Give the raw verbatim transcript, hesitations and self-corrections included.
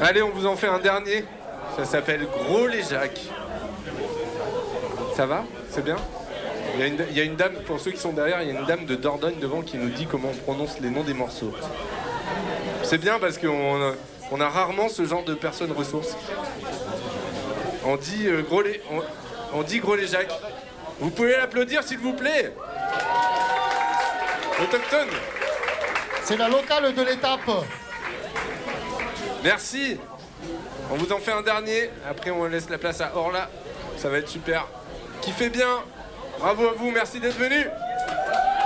Allez, on vous en fait un dernier. Ça s'appelle Gros les Jacques. Ça va? C'est bien? Il y, a une, il y a une dame, pour ceux qui sont derrière, il y a une dame de Dordogne devant qui nous dit comment on prononce les noms des morceaux. C'est bien parce qu'on a, on a rarement ce genre de personnes ressources. On dit, euh, gros les, on, on dit Gros les Jacques. Vous pouvez l'applaudir s'il vous plaît? Autochtone. C'est la locale de l'étape. Merci. On vous en fait un dernier. Après, on laisse la place à Orla. Ça va être super. Kiffez bien. Bravo à vous. Merci d'être venus.